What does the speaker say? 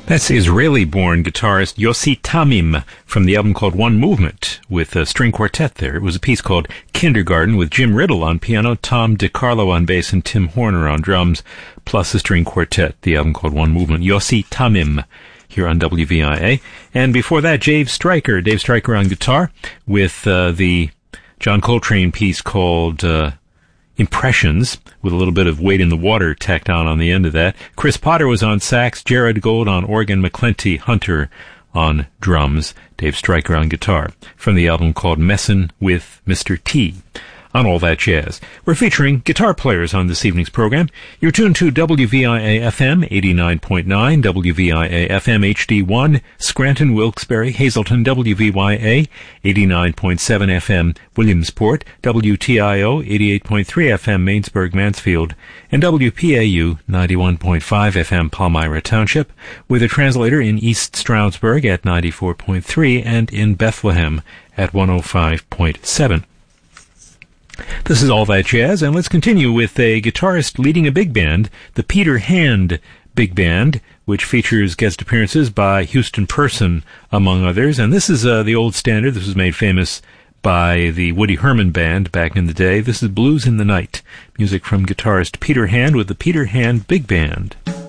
That's Israeli-born guitarist Yossi Tamim from the album called One Movement with a string quartet there. It was a piece called Kindergarten with Jim Riddle on piano, Tom DiCarlo on bass, and Tim Horner on drums, plus a string quartet. The album called One Movement. Yossi Tamim here on WVIA. And before that, Dave Stryker on guitar with the John Coltrane piece called Impressions, with a little bit of Wade in the Water tacked on the end of that. Chris Potter was on sax, Jared Gold on organ, McClenty Hunter on drums, Dave Stryker on guitar, from the album called Messin' with Mr. T. On All That Jazz. We're featuring guitar players on this evening's program. You're tuned to WVIA FM 89.9, WVIA FM HD1, Scranton, Wilkes-Barre, Hazleton, WVYA 89.7 FM, Williamsport, WTIO 88.3 FM, Mainsburg, Mansfield, and WPAU 91.5 FM, Palmyra Township, with a translator in East Stroudsburg at 94.3 and in Bethlehem at 105.7. This is All That Jazz, and let's continue with a guitarist leading a big band, the Peter Hand Big Band, which features guest appearances by Houston Person, among others. And this is the old standard. This was made famous by the Woody Herman Band back in the day. This is Blues in the Night, music from guitarist Peter Hand with the Peter Hand Big Band.